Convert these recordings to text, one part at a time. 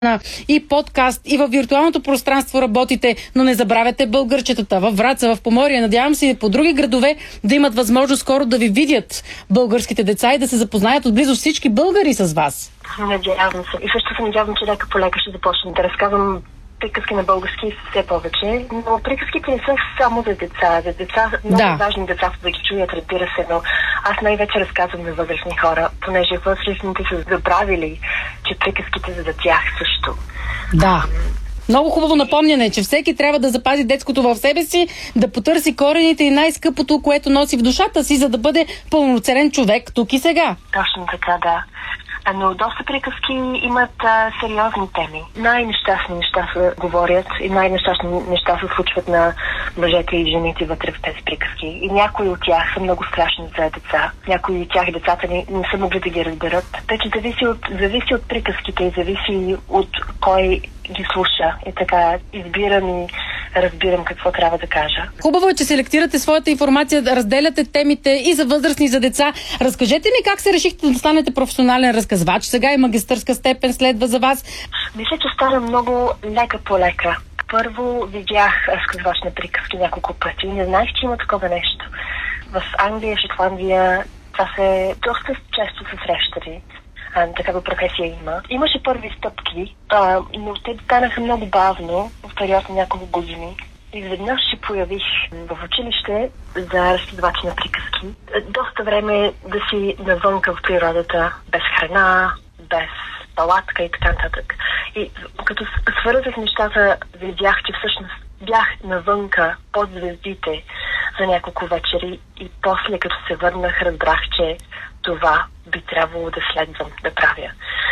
и подкаст, и във виртуалното пространство работите, но не забравяте българчетата във Враца, в Поморие. Надявам се и по други градове да имат възможност скоро да ви видят българските деца и да се запознаят отблизо всички българи с вас. Надявам се. И също се надявам, че лека по лека ще започна да разказвам приказки на български все повече, но приказките не са само за деца. За деца, много важни децата да ги чуят, разбира се, но аз най-вече разказвам на възрастни хора, понеже възрастните са забравили, че приказките са за тях също. Да. Много хубаво напомняне, че всеки трябва да запази детското в себе си, да потърси корените и най-скъпото, което носи в душата си, за да бъде пълноценен човек тук и сега. Точно така, да. Но доста приказки имат сериозни теми. Най-нещастни неща се говорят и най-нещастни неща се случват на мъжете и жените вътре в тези приказки. И някои от тях са много страшни за деца. Някои от тях децата не са могли да ги разберат. Така че зависи от приказките и зависи от кой ги слуша. И така избирам и разбирам какво трябва да кажа. Хубаво е, че селектирате своята информация, да разделяте темите и за възрастни, и за деца. Разкажете ми как се решихте да станете професионален разказвач. Сега и магистърска степен следва за вас. Мисля, че стана много лека по лека. Първо видях разказвач на приказки няколко пъти и не знаех, че има такова нещо. В Англия, Шотландия това се доста често се срещали. Такава професия има. Имаше първи стъпки, но те станаха много бавно в период на няколко години. Изведнъж се появих в училище за разказвач на приказки. Доста време да си навънка в природата, без храна, без палатка и така нататък. И като свързах нещата, видях, че всъщност бях навънка под звездите за няколко вечери и после като се върнах, разбрах, че това би трябвало да следвам да правя.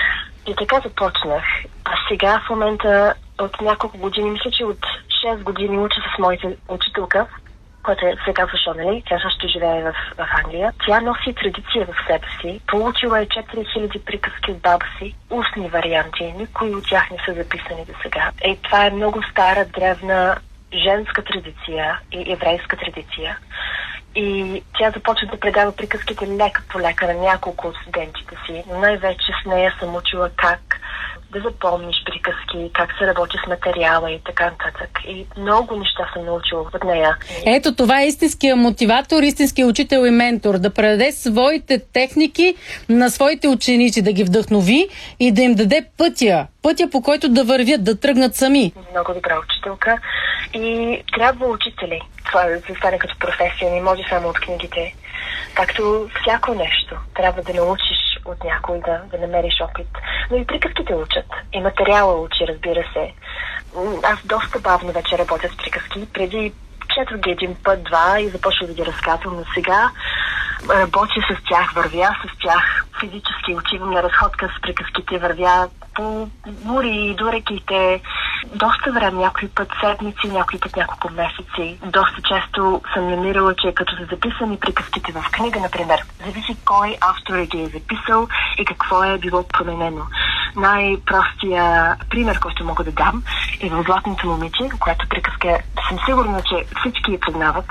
И така започнах. А сега в момента от няколко години, мисля, че от 6 години уча с моята учителка, която се казва Шонели. Тя също живее в Англия. Тя носи традиция в себе си. Получила е 4000 приказки от баба си. Устни варианти. Никои от тях не са записани до сега. Това е много стара, древна женска традиция и еврейска традиция. И тя започва да предава приказките лека по лека на няколко от студентите си. Но най-вече с нея съм учила как да запомниш приказки, как се работи с материала и така нататък. И много неща съм научила от нея. Ето това е истинския мотиватор, истинския учител и ментор. Да предаде своите техники на своите ученици, да ги вдъхнови и да им даде пътя по който да вървят, да тръгнат сами. Много добра учителка. И трябва учители. Това да стане като професия, не може само от книгите. Както всяко нещо. Трябва да научиш от някой, да намериш опит. Но и приказките учат. И материала учи, разбира се. Аз доста бавно вече работя с приказки. Преди четох ги един път, два и започвах да ги разказвам. Но сега работя с тях, вървя с тях. Физически учивам на разходка с приказките, вървя по мури, до реките. Доста време, някой път седмици, някой път няколко месеци. Доста често съм намирала, че като са записани приказките в книга, например, зависи кой автор ги е записал и какво е било променено. Най-простия пример, който мога да дам, е в Златното момиче, която приказка съм сигурна, че всички я познават.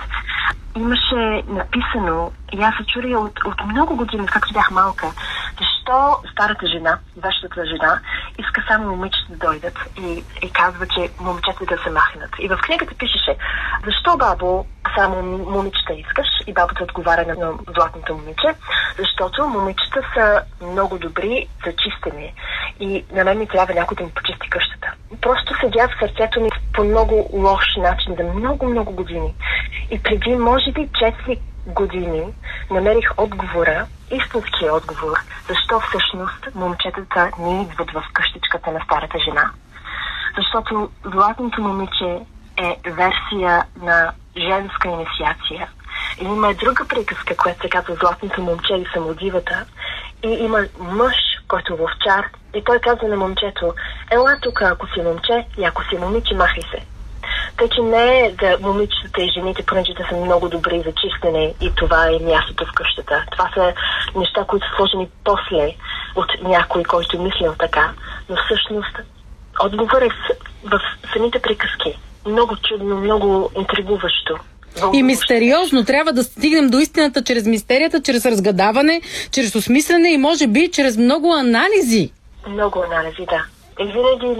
Имаше написано, и аз се чуря от много години, както бях малка, защо старата жена, вашата жена, иска само момичета да дойдат и казва, че момичета да се махнат. И в книгата пишеше, защо, бабо, само момичета искаш? И бабата отговаря на Златното момиче, защото момичета са много добри за чистене и на мен ми трябва някой да ми почисти къщата. Просто седя в сърцето ми по много лош начин, за много години. И преди, може би, 4 години намерих отговора, истинския отговор, защо всъщност момчетата не идват в къщичката на старата жена. Защото Златното момиче е версия на женска инициация. И има друга приказка, която се казва Златното момче и самодивата. И има мъж, който е ловчар, и той казва на момчето, ела тук, ако си момче, и ако си момиче, махай се. Тъй, че не е за момичетата и жените, понеже те са много добри за чистене и това е мястото в къщата. Това са неща, които са сложени после от някой, който е мислил така. Но всъщност отговор е в самите приказки. Много чудно, много интригуващо. И мистериозно. Трябва да стигнем до истината чрез мистерията, чрез разгадаване, чрез осмислене и може би чрез много анализи. Много анализи, да. И винаги